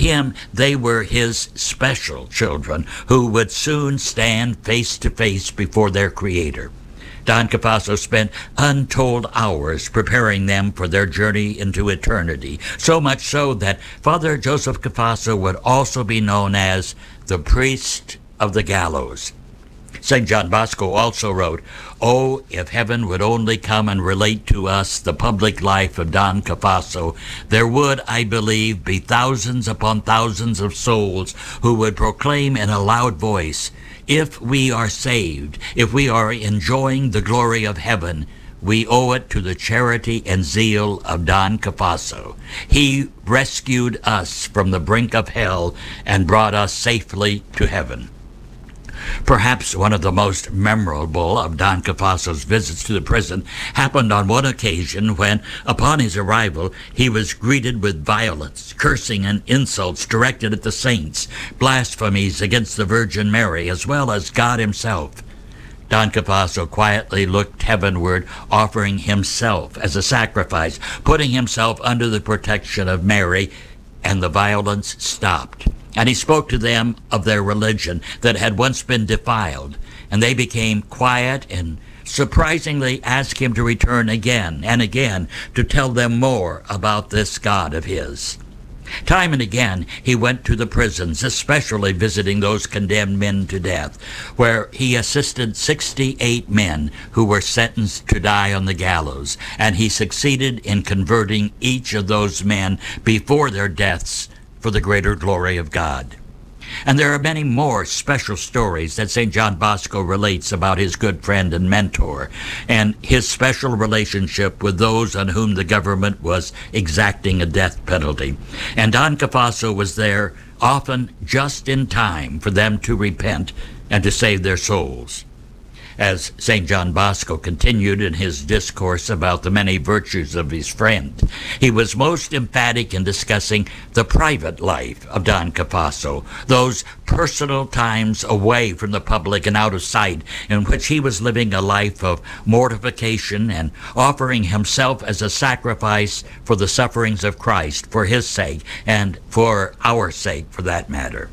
him, they were his special children who would soon stand face to face before their Creator. Don Cafasso spent untold hours preparing them for their journey into eternity, so much so that Father Joseph Cafasso would also be known as the priest of the gallows. St. John Bosco also wrote, "Oh, if heaven would only come and relate to us the public life of Don Cafasso, there would, I believe, be thousands upon thousands of souls who would proclaim in a loud voice, if we are saved, if we are enjoying the glory of heaven, we owe it to the charity and zeal of Don Cafasso. He rescued us from the brink of hell and brought us safely to heaven." Perhaps one of the most memorable of Don Cafasso's visits to the prison happened on one occasion when, upon his arrival, he was greeted with violence, cursing, and insults directed at the saints, blasphemies against the Virgin Mary, as well as God himself. Don Cafasso quietly looked heavenward, offering himself as a sacrifice, putting himself under the protection of Mary, and the violence stopped. And he spoke to them of their religion that had once been defiled, and they became quiet and surprisingly asked him to return again and again to tell them more about this God of his. Time and again he went to the prisons, especially visiting those condemned men to death, where he assisted 68 men who were sentenced to die on the gallows, and he succeeded in converting each of those men before their deaths for the greater glory of God. And there are many more special stories that St. John Bosco relates about his good friend and mentor, and his special relationship with those on whom the government was exacting a death penalty. And Don Cafasso was there often just in time for them to repent and to save their souls. As St. John Bosco continued in his discourse about the many virtues of his friend, he was most emphatic in discussing the private life of Don Cafasso, those personal times away from the public and out of sight, in which he was living a life of mortification and offering himself as a sacrifice for the sufferings of Christ, for his sake, and for our sake, for that matter.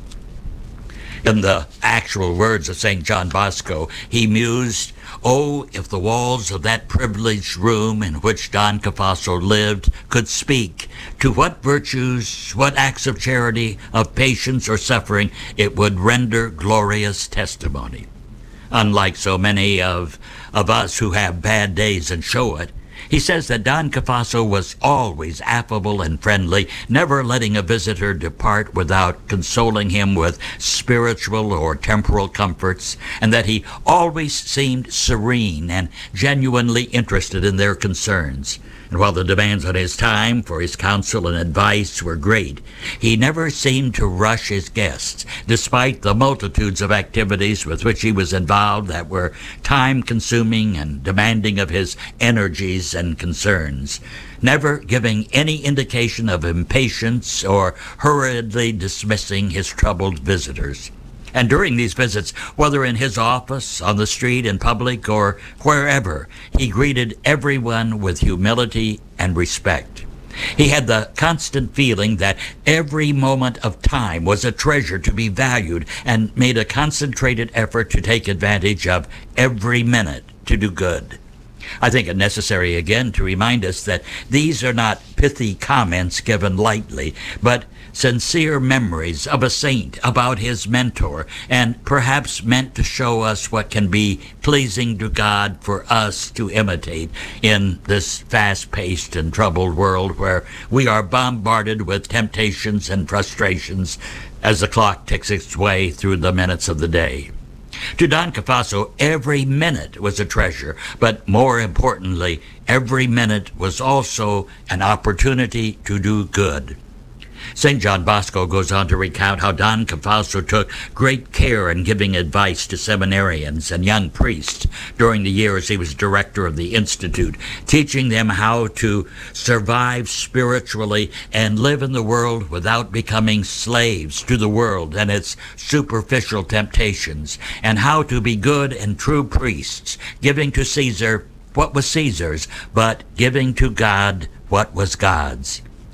In the actual words of St. John Bosco, he mused, "Oh, if the walls of that privileged room in which Don Cafasso lived could speak, to what virtues, what acts of charity, of patience or suffering, it would render glorious testimony." Unlike so many of us who have bad days and show it, he says that Don Cafasso was always affable and friendly, never letting a visitor depart without consoling him with spiritual or temporal comforts, and that he always seemed serene and genuinely interested in their concerns. And while the demands on his time for his counsel and advice were great, he never seemed to rush his guests, despite the multitudes of activities with which he was involved that were time-consuming and demanding of his energies and concerns, never giving any indication of impatience or hurriedly dismissing his troubled visitors. And during these visits, whether in his office, on the street, in public, or wherever, he greeted everyone with humility and respect. He had the constant feeling that every moment of time was a treasure to be valued, and made a concentrated effort to take advantage of every minute to do good. I think it necessary again to remind us that these are not pithy comments given lightly, but sincere memories of a saint about his mentor, and perhaps meant to show us what can be pleasing to God for us to imitate in this fast-paced and troubled world where we are bombarded with temptations and frustrations as the clock ticks its way through the minutes of the day. To Don Cafasso, every minute was a treasure, but more importantly, every minute was also an opportunity to do good. St. John Bosco goes on to recount how Don Cafasso took great care in giving advice to seminarians and young priests during the years he was director of the Institute, teaching them how to survive spiritually and live in the world without becoming slaves to the world and its superficial temptations, and how to be good and true priests, giving to Caesar what was Caesar's, but giving to God what was God's.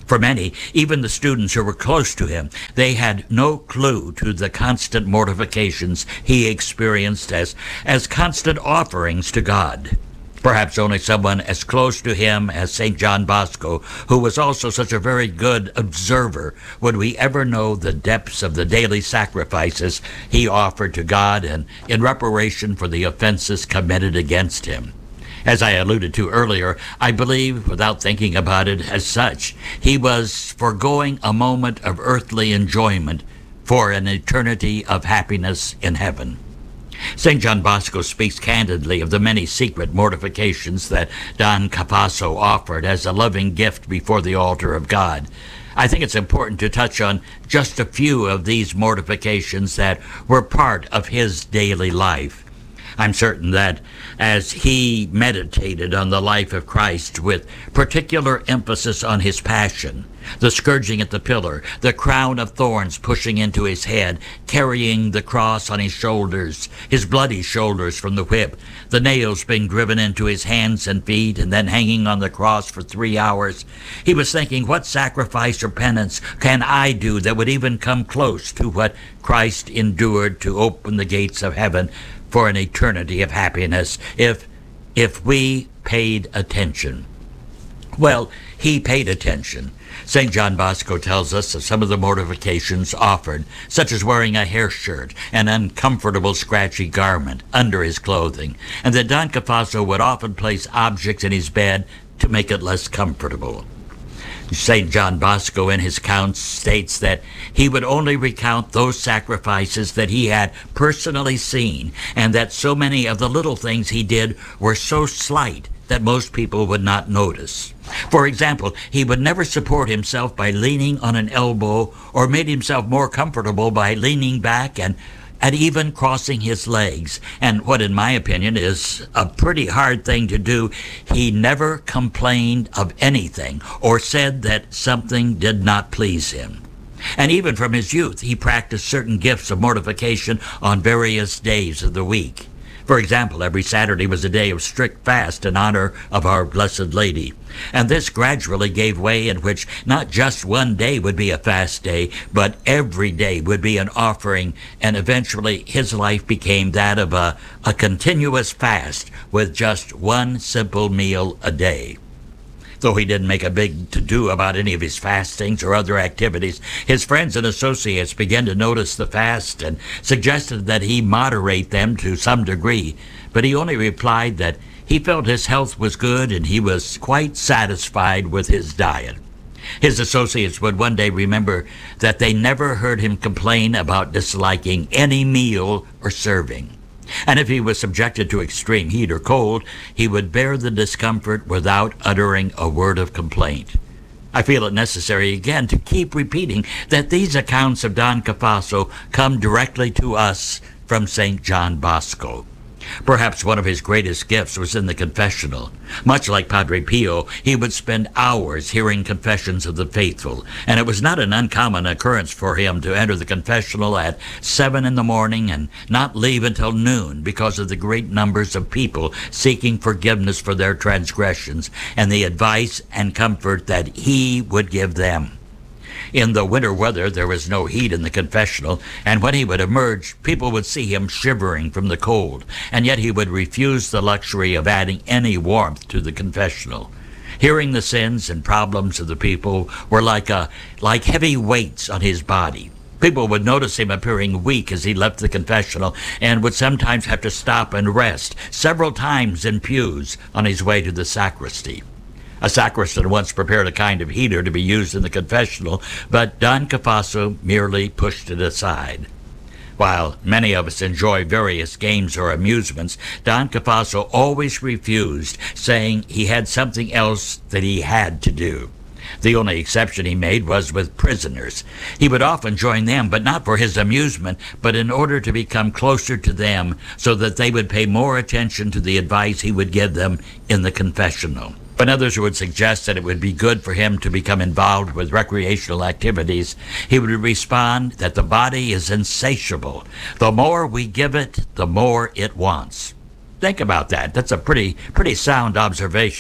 For many, even the students who were close to him, they had no clue to the constant mortifications he experienced as constant offerings to God. Perhaps only someone as close to him as St. John Bosco, who was also such a very good observer, would we ever know the depths of the daily sacrifices he offered to God and in reparation for the offenses committed against him. As I alluded to earlier, I believe, without thinking about it as such, he was foregoing a moment of earthly enjoyment for an eternity of happiness in heaven. St. John Bosco speaks candidly of the many secret mortifications that Don Cafasso offered as a loving gift before the altar of God. I think it's important to touch on just a few of these mortifications that were part of his daily life. I'm certain that as he meditated on the life of Christ with particular emphasis on his passion, the scourging at the pillar, the crown of thorns pushing into his head, carrying the cross on his shoulders, his bloody shoulders from the whip, the nails being driven into his hands and feet, and then hanging on the cross for 3 hours, he was thinking, what sacrifice or penance can I do that would even come close to what Christ endured to open the gates of heaven for an eternity of happiness if we paid attention? Well, he paid attention. St. John Bosco tells us of some of the mortifications offered, such as wearing a hair shirt, an uncomfortable scratchy garment under his clothing, and that Don Cafasso would often place objects in his bed to make it less comfortable. St. John Bosco in his accounts states that he would only recount those sacrifices that he had personally seen, and that so many of the little things he did were so slight that most people would not notice. For example, he would never support himself by leaning on an elbow or made himself more comfortable by leaning back and even crossing his legs. And what, in my opinion, is a pretty hard thing to do, he never complained of anything or said that something did not please him. And even from his youth, he practiced certain gifts of mortification on various days of the week. For example, every Saturday was a day of strict fast in honor of our Blessed Lady. And this gradually gave way in which not just one day would be a fast day, but every day would be an offering, and eventually his life became that of a continuous fast with just one simple meal a day. Though he didn't make a big to-do about any of his fastings or other activities, his friends and associates began to notice the fast and suggested that he moderate them to some degree, but he only replied that he felt his health was good and he was quite satisfied with his diet. His associates would one day remember that they never heard him complain about disliking any meal or serving. And if he was subjected to extreme heat or cold, he would bear the discomfort without uttering a word of complaint. I feel it necessary again to keep repeating that these accounts of Don Cafasso come directly to us from St. John Bosco. Perhaps one of his greatest gifts was in the confessional. Much like Padre Pio, he would spend hours hearing confessions of the faithful, and it was not an uncommon occurrence for him to enter the confessional at 7 in the morning and not leave until noon because of the great numbers of people seeking forgiveness for their transgressions and the advice and comfort that he would give them. In the winter weather, there was no heat in the confessional, and when he would emerge, people would see him shivering from the cold, and yet he would refuse the luxury of adding any warmth to the confessional. Hearing the sins and problems of the people were like heavy weights on his body. People would notice him appearing weak as he left the confessional and would sometimes have to stop and rest several times in pews on his way to the sacristy. A sacristan once prepared a kind of heater to be used in the confessional, but Don Cafasso merely pushed it aside. While many of us enjoy various games or amusements, Don Cafasso always refused, saying he had something else that he had to do. The only exception he made was with prisoners. He would often join them, but not for his amusement, but in order to become closer to them so that they would pay more attention to the advice he would give them in the confessional. When others would suggest that it would be good for him to become involved with recreational activities, he would respond that the body is insatiable. The more we give it, the more it wants. Think about that. That's a pretty sound observation.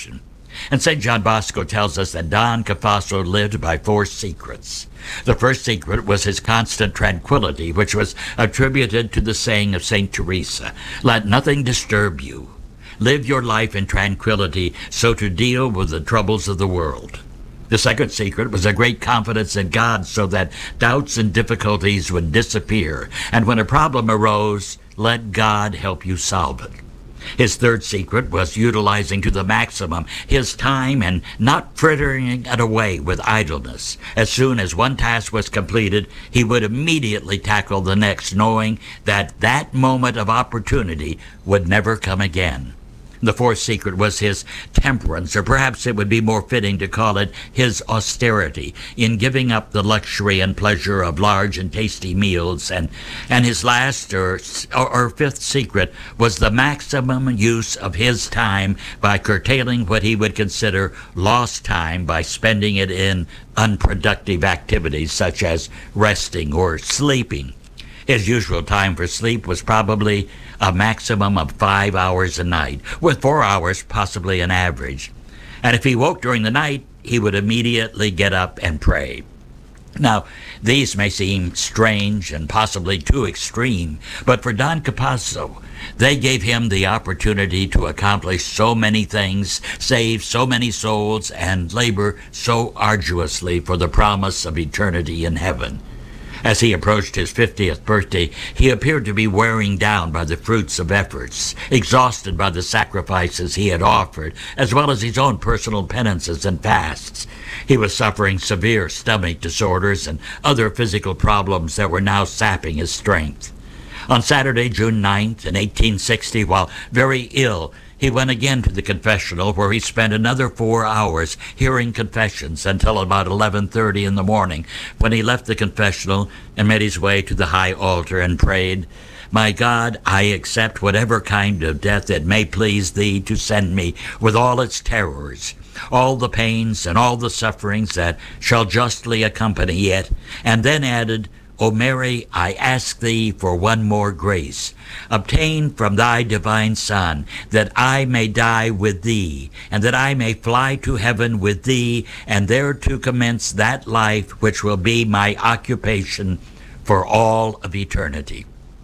And St. John Bosco tells us that Don Cafasso lived by 4 secrets. The first secret was his constant tranquility, which was attributed to the saying of St. Teresa, "Let nothing disturb you. Live your life in tranquility so to deal with the troubles of the world." The second secret was a great confidence in God so that doubts and difficulties would disappear, and when a problem arose, let God help you solve it. His third secret was utilizing to the maximum his time and not frittering it away with idleness. As soon as one task was completed, he would immediately tackle the next, knowing that that moment of opportunity would never come again. The fourth secret was his temperance, or perhaps it would be more fitting to call it his austerity, in giving up the luxury and pleasure of large and tasty meals. And his last or fifth secret was the maximum use of his time by curtailing what he would consider lost time by spending it in unproductive activities such as resting or sleeping. His usual time for sleep was probably a maximum of 5 hours a night, with 4 hours possibly an average. And if he woke during the night, he would immediately get up and pray. Now, these may seem strange and possibly too extreme, but for Don Cafasso, they gave him the opportunity to accomplish so many things, save so many souls, and labor so arduously for the promise of eternity in heaven. As he approached his 50th birthday, he appeared to be wearing down by the fruits of efforts, exhausted by the sacrifices he had offered, as well as his own personal penances and fasts. He was suffering severe stomach disorders and other physical problems that were now sapping his strength. On Saturday, June 9th, in 1860, while very ill, he went again to the confessional, where he spent another 4 hours hearing confessions until about 11:30 in the morning, when he left the confessional and made his way to the high altar and prayed, "My God, I accept whatever kind of death it may please Thee to send me, with all its terrors, all the pains and all the sufferings that shall justly accompany it," and then added, "O Mary, I ask Thee for one more grace, obtained from Thy divine Son, that I may die with Thee, and that I may fly to heaven with Thee, and there to commence that life which will be my occupation for all of eternity."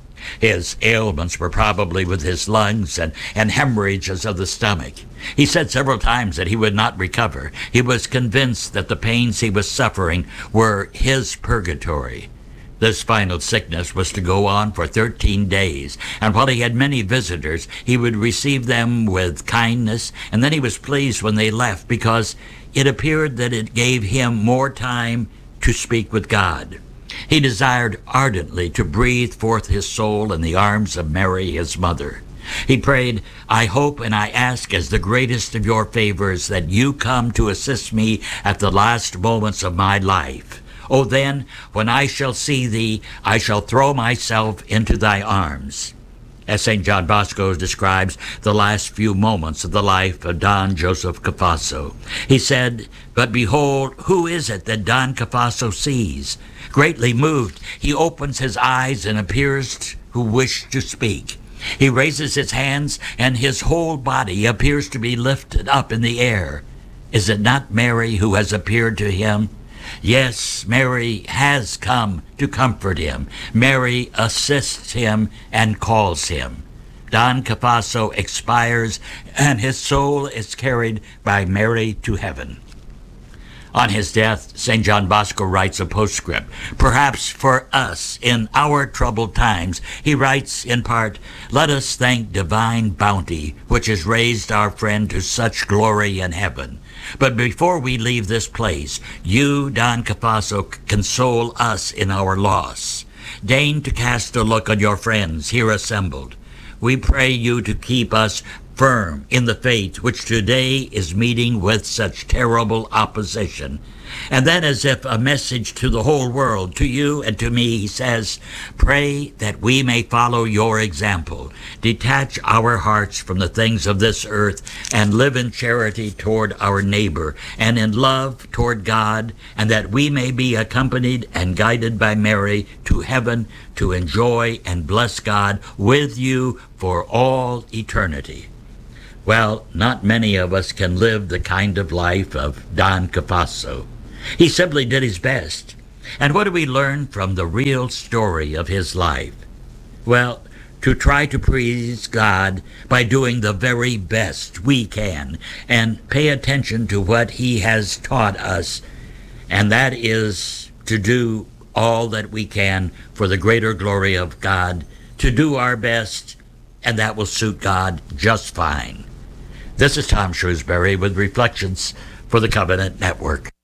His ailments were probably with his lungs and hemorrhages of the stomach. He said several times that he would not recover. He was convinced that the pains he was suffering were his purgatory. This final sickness was to go on for 13 days, and while he had many visitors, he would receive them with kindness, and then he was pleased when they left, because it appeared that it gave him more time to speak with God. He desired ardently to breathe forth his soul in the arms of Mary, his mother. He prayed, "I hope and I ask as the greatest of your favors that you come to assist me at the last moments of my life. Oh, then, when I shall see Thee, I shall throw myself into Thy arms." As St. John Bosco describes the last few moments of the life of Don Joseph Cafasso, he said, "But behold, who is it that Don Cafasso sees? Greatly moved, he opens his eyes and appears to wish to speak. He raises his hands, and his whole body appears to be lifted up in the air. Is it not Mary who has appeared to him? Yes, Mary has come to comfort him. Mary assists him and calls him. Don Cafasso expires, and his soul is carried by Mary to heaven." On his death, St. John Bosco writes a postscript. Perhaps for us, in our troubled times, he writes in part, "Let us thank divine bounty, which has raised our friend to such glory in heaven. But before we leave this place, you, Don Cafasso, console us in our loss. Deign to cast a look on your friends here assembled. We pray you to keep us firm in the faith which today is meeting with such terrible opposition." And then, as if a message to the whole world, to you and to me, he says, "Pray that we may follow your example, detach our hearts from the things of this earth, and live in charity toward our neighbor, and in love toward God, and that we may be accompanied and guided by Mary to heaven to enjoy and bless God with you for all eternity." Well, not many of us can live the kind of life of Don Cafasso. He simply did his best. And what do we learn from the real story of his life? Well, to try to please God by doing the very best we can and pay attention to what he has taught us, and that is to do all that we can for the greater glory of God, to do our best, and that will suit God just fine. This is Tom Shrewsbury with Reflections for the Covenant Network.